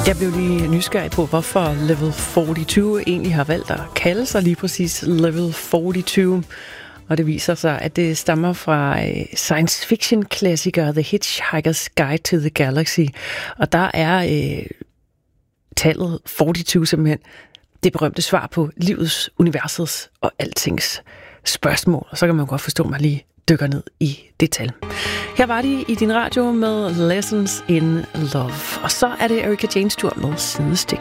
Jeg blev lige nysgerrig på, hvorfor Level 42 egentlig har valgt at kalde sig lige præcis Level 42. Og det viser sig, at det stammer fra science fiction klassiker The Hitchhiker's Guide to the Galaxy. Og der er tallet 42 simpelthen det berømte svar på livets, universets og altings spørgsmål. Og så kan man godt forstå, at man lige dykker ned i det tal. Her var de i din radio med Lessons in Love. Og så er det Erika Janes tur med Sidestik.